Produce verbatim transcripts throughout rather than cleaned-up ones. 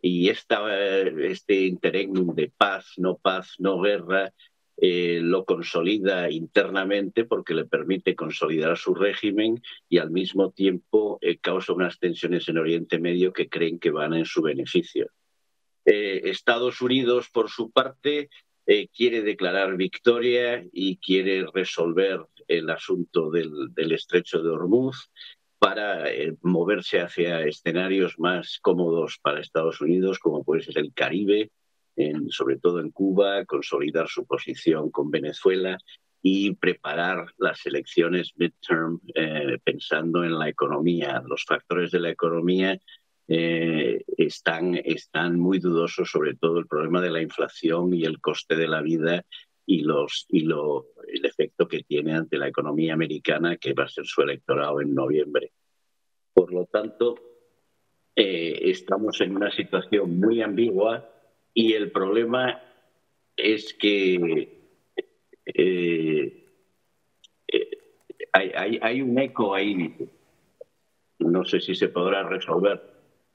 y esta, este interregnum de paz, no paz, no guerra, eh, lo consolida internamente porque le permite consolidar su régimen y al mismo tiempo eh, causa unas tensiones en Oriente Medio que creen que van en su beneficio. Eh, Estados Unidos, por su parte, eh, quiere declarar victoria y quiere resolver el asunto del, del estrecho de Hormuz para eh, moverse hacia escenarios más cómodos para Estados Unidos, como puede ser el Caribe, en, sobre todo en Cuba, consolidar su posición con Venezuela y preparar las elecciones midterm eh, pensando en la economía, los factores de la economía eh, están, están muy dudosos, sobre todo el problema de la inflación y el coste de la vida y, los, y lo, el efecto que tiene ante la economía americana, que va a ser su electorado en noviembre. Por lo tanto, eh, estamos en una situación muy ambigua y el problema es que eh, eh, hay, hay, hay un eco ahí. No sé si se podrá resolver.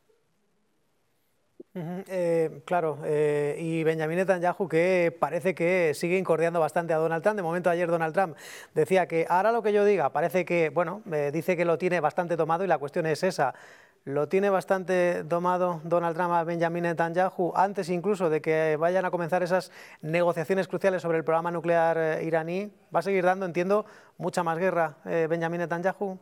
Uh-huh. Eh, claro, eh, y Benjamin Netanyahu, que parece que sigue incordiando bastante a Donald Trump. De momento ayer Donald Trump decía que ahora lo que yo diga parece que, bueno, eh, dice que lo tiene bastante tomado y la cuestión es esa. ¿Lo tiene bastante tomado Donald Trump a Benjamin Netanyahu antes incluso de que vayan a comenzar esas negociaciones cruciales sobre el programa nuclear eh, iraní? ¿Va a seguir dando, entiendo, mucha más guerra eh, Benjamin Netanyahu?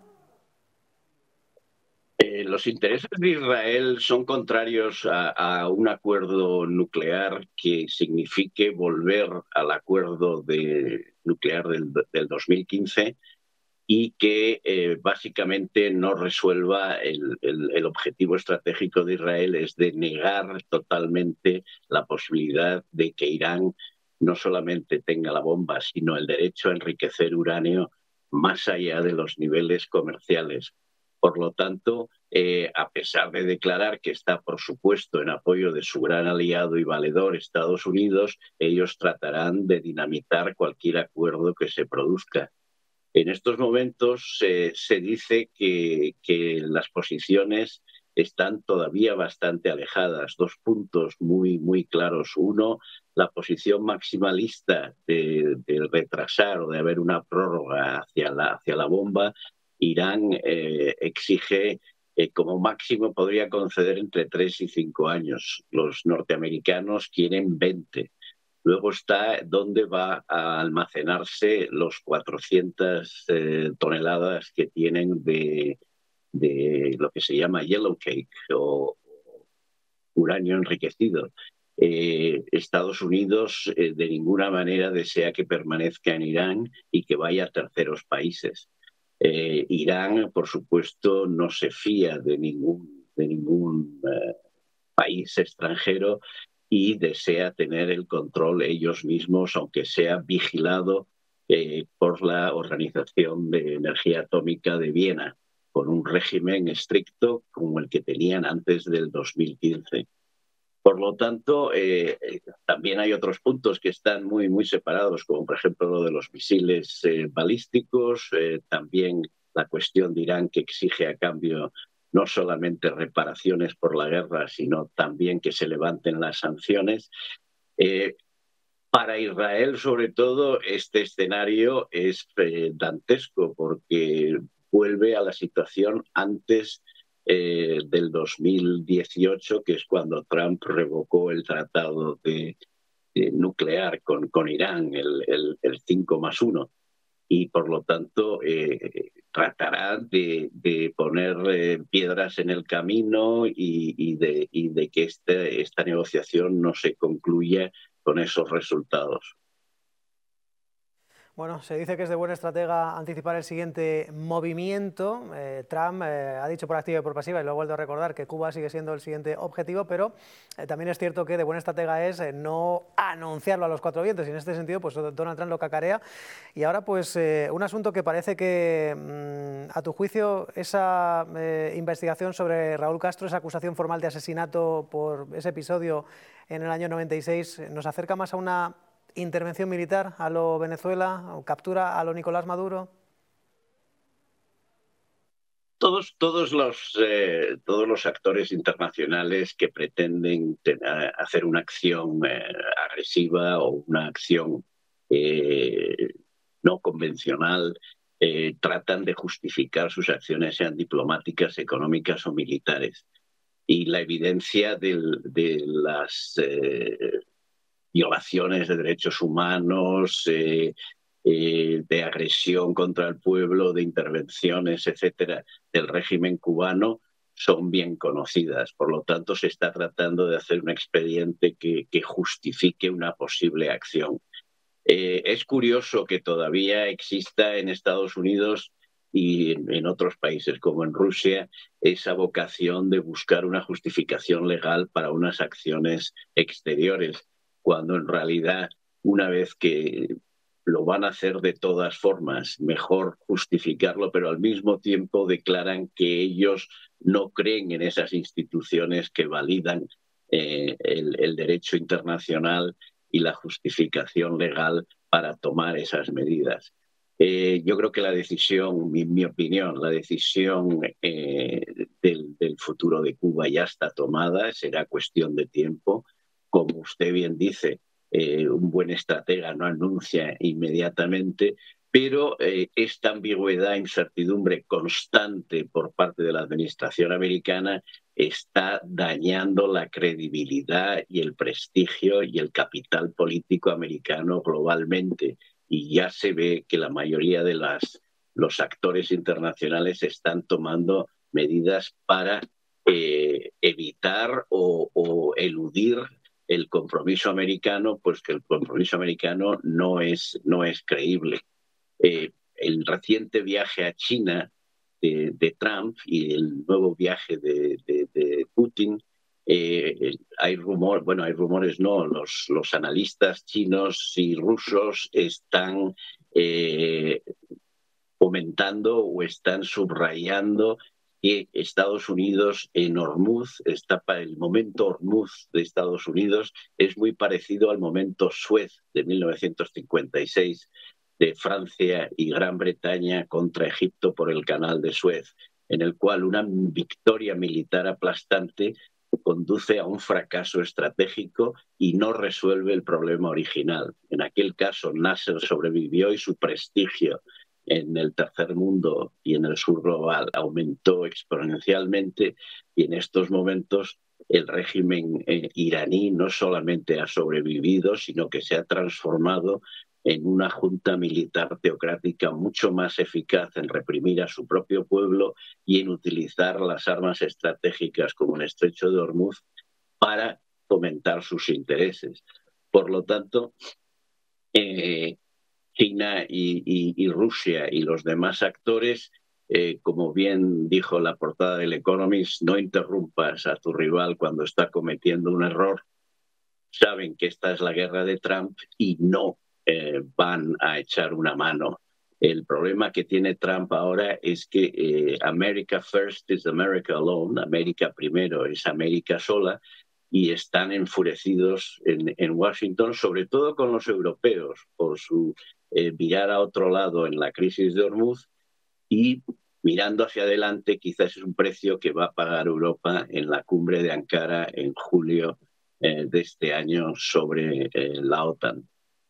Eh, los intereses de Israel son contrarios a, a, un acuerdo nuclear que signifique volver al acuerdo de, nuclear del, del dos mil quince y que eh, básicamente no resuelva el, el, el objetivo estratégico de Israel, es de negar totalmente la posibilidad de que Irán no solamente tenga la bomba, sino el derecho a enriquecer uranio más allá de los niveles comerciales. Por lo tanto, eh, a pesar de declarar que está, por supuesto, en apoyo de su gran aliado y valedor Estados Unidos, ellos tratarán de dinamitar cualquier acuerdo que se produzca. En estos momentos eh, se dice que, que las posiciones están todavía bastante alejadas. Dos puntos muy, muy claros. Uno, la posición maximalista de, de retrasar o de haber una prórroga hacia la, hacia la bomba. Irán eh, exige eh, como máximo podría conceder entre tres y cinco años. Los norteamericanos quieren veinte. Luego está dónde va a almacenarse los cuatrocientas eh, toneladas que tienen de, de lo que se llama yellow cake o uranio enriquecido. Eh, Estados Unidos eh, de ninguna manera desea que permanezca en Irán y que vaya a terceros países. Eh, Irán, por supuesto, no se fía de ningún, de ningún eh, país extranjero y desea tener el control ellos mismos, aunque sea vigilado eh, por la Organización de Energía Atómica de Viena, con un régimen estricto como el que tenían antes del dos mil quince. Por lo tanto, eh, también hay otros puntos que están muy, muy separados, como por ejemplo lo de los misiles eh, balísticos, eh, también la cuestión de Irán que exige a cambio no solamente reparaciones por la guerra, sino también que se levanten las sanciones. Eh, para Israel, sobre todo, este escenario es eh, dantesco porque vuelve a la situación antes eh, del dos mil dieciocho, que es cuando Trump revocó el tratado de, de nuclear con, con Irán, el, el, el cinco más uno. Y por lo tanto eh, tratará de, de poner eh, piedras en el camino y, y, de, y de que este, esta negociación no se concluya con esos resultados. Bueno, se dice que es de buena estratega anticipar el siguiente movimiento. Eh, Trump eh, ha dicho por activa y por pasiva, y lo he vuelto a recordar, que Cuba sigue siendo el siguiente objetivo, pero eh, también es cierto que de buena estratega es eh, no anunciarlo a los cuatro vientos, y en este sentido pues Donald Trump lo cacarea. Y ahora pues eh, un asunto que parece que, mmm, a tu juicio, esa eh, investigación sobre Raúl Castro, esa acusación formal de asesinato por ese episodio en el año noventa y seis, nos acerca más a una intervención militar a lo Venezuela, o captura a lo Nicolás Maduro. Todos, todos, los, eh, todos los actores internacionales que pretenden tener, hacer una acción eh, agresiva o una acción eh, no convencional eh, tratan de justificar sus acciones, sean diplomáticas, económicas o militares. Y la evidencia del, de las eh, violaciones de derechos humanos, eh, eh, de agresión contra el pueblo, de intervenciones, etcétera, del régimen cubano, son bien conocidas. Por lo tanto, se está tratando de hacer un expediente que, que justifique una posible acción. Eh, es curioso que todavía exista en Estados Unidos y en, en otros países como en Rusia esa vocación de buscar una justificación legal para unas acciones exteriores, cuando en realidad, una vez que lo van a hacer de todas formas, mejor justificarlo, pero al mismo tiempo declaran que ellos no creen en esas instituciones que validan eh, el, el derecho internacional y la justificación legal para tomar esas medidas. Eh, yo creo que la decisión, en mi opinión, la decisión eh, del, del futuro de Cuba ya está tomada, será cuestión de tiempo. Como usted bien dice, eh, un buen estratega no anuncia inmediatamente, pero eh, esta ambigüedad, incertidumbre constante por parte de la administración americana está dañando la credibilidad y el prestigio y el capital político americano globalmente. Y ya se ve que la mayoría de las, los actores internacionales están tomando medidas para eh, evitar o, o eludir el compromiso americano, pues que el compromiso americano no es, no es creíble. Eh, el reciente viaje a China de, de Trump y el nuevo viaje de, de, de Putin, eh, hay rumores, bueno, hay rumores no, los, los analistas chinos y rusos están eh, comentando o están subrayando que Estados Unidos en Hormuz, está para el momento Hormuz de Estados Unidos es muy parecido al momento Suez de mil novecientos cincuenta y seis de Francia y Gran Bretaña contra Egipto por el canal de Suez, en el cual una victoria militar aplastante conduce a un fracaso estratégico y no resuelve el problema original. En aquel caso, Nasser sobrevivió y su prestigio en el tercer mundo y en el sur global aumentó exponencialmente, y en estos momentos el régimen eh, iraní no solamente ha sobrevivido, sino que se ha transformado en una junta militar teocrática mucho más eficaz en reprimir a su propio pueblo y en utilizar las armas estratégicas como el Estrecho de Hormuz para fomentar sus intereses. Por lo tanto, eh, China y, y, y Rusia y los demás actores, eh, como bien dijo la portada del Economist, no interrumpas a tu rival cuando está cometiendo un error. Saben que esta es la guerra de Trump y no eh, van a echar una mano. El problema que tiene Trump ahora es que eh, America first is America alone, América primero es América sola, y están enfurecidos en, en Washington, sobre todo con los europeos, por su eh, mirar a otro lado en la crisis de Hormuz, y mirando hacia adelante quizás es un precio que va a pagar Europa en la cumbre de Ankara en julio eh, de este año sobre eh, la OTAN.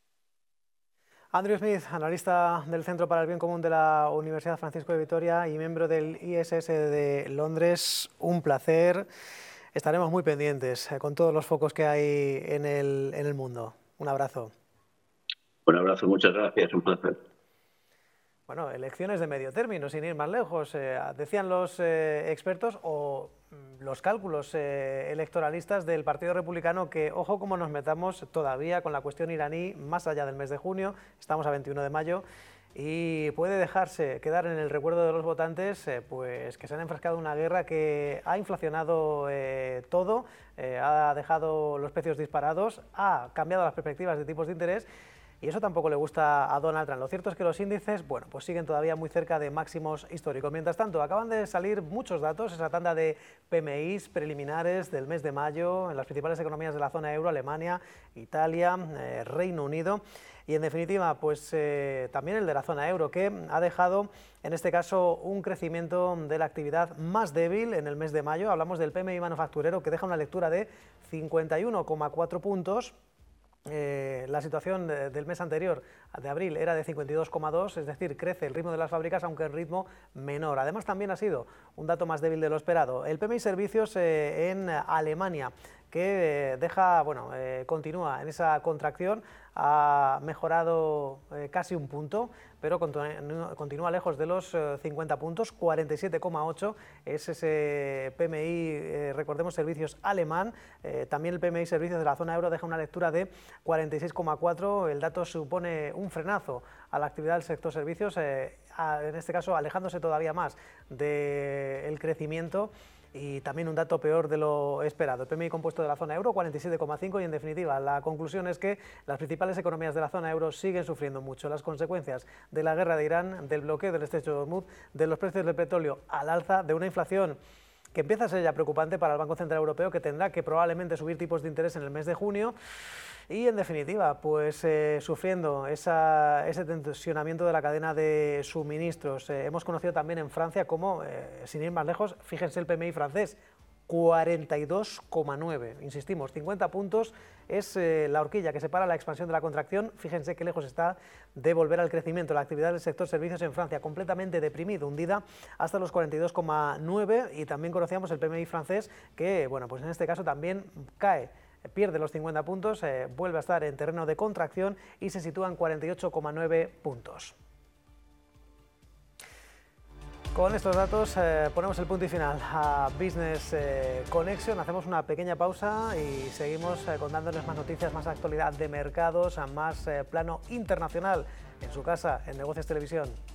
Andrew Smith, analista del Centro para el Bien Común de la Universidad Francisco de Vitoria y miembro del I S S de Londres, un placer. Estaremos muy pendientes eh, con todos los focos que hay en el, en el mundo. Un abrazo. Un abrazo, muchas gracias, un placer. Bueno, elecciones de medio término, sin ir más lejos. Eh, decían los eh, expertos o los cálculos eh, electoralistas del Partido Republicano que, ojo como nos metamos todavía con la cuestión iraní más allá del mes de junio, estamos a veintiuno de mayo, y puede dejarse quedar en el recuerdo de los votantes eh, pues que se han enfrascado en una guerra que ha inflacionado eh, todo, eh, ha dejado los precios disparados, ha cambiado las perspectivas de tipos de interés y eso tampoco le gusta a Donald Trump. Lo cierto es que los índices, bueno, pues siguen todavía muy cerca de máximos históricos. Mientras tanto, acaban de salir muchos datos, esa tanda de P M Is preliminares del mes de mayo en las principales economías de la zona euro, Alemania, Italia, eh, Reino Unido, y en definitiva, pues eh, también el de la zona euro, que ha dejado, en este caso, un crecimiento de la actividad más débil en el mes de mayo. Hablamos del P M I manufacturero, que deja una lectura de cincuenta y uno coma cuatro puntos. Eh, la situación de, del mes anterior, de abril, era de cincuenta y dos coma dos, es decir, crece el ritmo de las fábricas, aunque el ritmo menor. Además, también ha sido un dato más débil de lo esperado. El P M I servicios eh, en Alemania, que eh, deja, bueno, eh, continúa en esa contracción, ha mejorado eh, casi un punto, pero continúa, continúa lejos de los eh, cincuenta puntos, cuarenta y siete coma ocho es ese P M I, eh, recordemos, servicios alemán. Eh, también el P M I servicios de la zona euro deja una lectura de cuarenta y seis coma cuatro, el dato supone un frenazo a la actividad del sector servicios, eh, a, en este caso alejándose todavía más del crecimiento. Y también un dato peor de lo esperado. El P M I compuesto de la zona euro, cuarenta y siete coma cinco, y en definitiva la conclusión es que las principales economías de la zona euro siguen sufriendo mucho las consecuencias de la guerra de Irán, del bloqueo del estrecho de Hormuz, de los precios del petróleo al alza, de una inflación que empieza a ser ya preocupante para el Banco Central Europeo, que tendrá que probablemente subir tipos de interés en el mes de junio. Y en definitiva, pues eh, sufriendo esa, ese tensionamiento de la cadena de suministros. Eh, hemos conocido también en Francia cómo, eh, sin ir más lejos, fíjense el P M I francés, cuarenta y dos coma nueve, insistimos, cincuenta puntos es eh, la horquilla que separa la expansión de la contracción. Fíjense qué lejos está de volver al crecimiento. La actividad del sector servicios en Francia completamente deprimido, hundida hasta los cuarenta y dos coma nueve, y también conocíamos el P M I francés que, bueno, pues en este caso también cae, pierde los cincuenta puntos, eh, vuelve a estar en terreno de contracción y se sitúa en cuarenta y ocho coma nueve puntos. Con estos datos eh, ponemos el punto y final a Business eh, Connection, hacemos una pequeña pausa y seguimos eh, contándoles más noticias, más actualidad de mercados, a más eh, plano internacional en su casa, en Negocios Televisión.